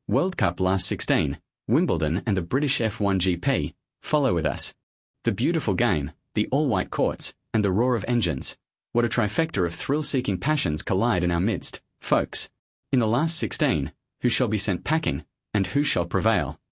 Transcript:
World Cup last 16, Wimbledon and the British F1 GP. Follow with us. The beautiful game, the all-white courts, and the roar of engines. What a trifecta of thrill-seeking passions collide in our midst, folks. In the last 16, who shall be sent packing, and who shall prevail?